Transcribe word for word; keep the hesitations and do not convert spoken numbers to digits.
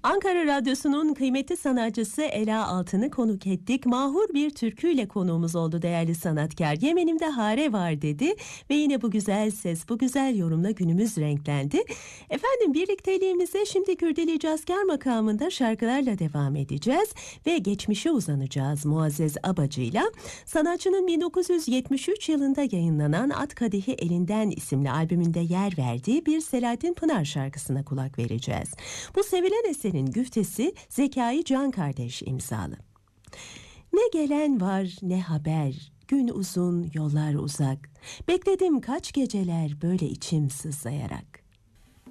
Ankara Radyosu'nun kıymetli sanatçısı Ela Altın'ı konuk ettik. Mahur bir türküyle konuğumuz oldu değerli sanatkar. Yemenimde hare var dedi ve yine bu güzel ses, bu güzel yorumla günümüz renklendi. Efendim birlikteliğimize şimdi Kürdeli Cazkar makamında şarkılarla devam edeceğiz ve geçmişe uzanacağız Muazzez Abacı'yla. Sanatçının bin dokuz yüz yetmiş üç yılında yayınlanan At Kadehi Elinden isimli albümünde yer verdiği bir Selahattin Pınar şarkısına kulak vereceğiz. Bu sevilen eserin güftesi Zekai Can Kardeş imzalı. Ne gelen var ne haber, gün uzun yollar uzak, bekledim kaç geceler böyle içim sızlayarak.